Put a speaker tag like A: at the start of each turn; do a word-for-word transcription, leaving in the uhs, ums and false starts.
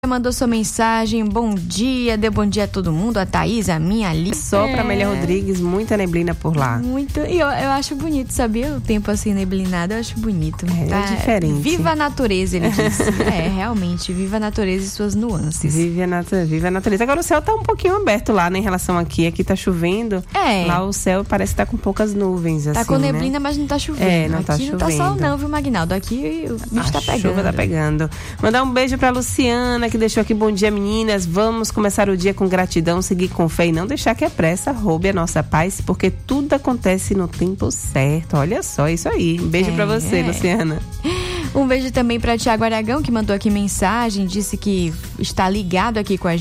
A: mandou sua mensagem, bom dia, deu bom dia a todo mundo, a Thaís, a minha, a Liz.
B: Só é. Pra Amélia Rodrigues, muita neblina por lá.
A: Muito, e eu, eu acho bonito, sabia? O tempo assim neblinado, eu acho bonito.
B: É, tá? É diferente.
A: Viva a natureza, ele disse. É, realmente, viva a natureza e suas nuances.
B: Vive a, natu- vive a natureza. Agora o céu tá um pouquinho aberto lá, né, em relação aqui. Aqui tá chovendo.
A: É.
B: Lá o céu parece que tá com poucas nuvens, assim,
A: Tá com neblina,
B: né?
A: mas não tá chovendo.
B: É, não
A: aqui
B: tá
A: não
B: chovendo.
A: tá sol não, viu, Magnaldo? Aqui o bicho
B: a
A: tá pegando.
B: chuva tá pegando. Mandar um beijo pra Luciana, que deixou aqui bom dia, meninas. Vamos começar o dia com gratidão, seguir com fé e não deixar que a pressa roube a nossa paz, porque tudo acontece no tempo certo. Olha só, isso aí. Um beijo é, pra você, é. Luciana.
A: Um beijo também pra Tiago Aragão, que mandou aqui mensagem, disse que está ligado aqui com a gente.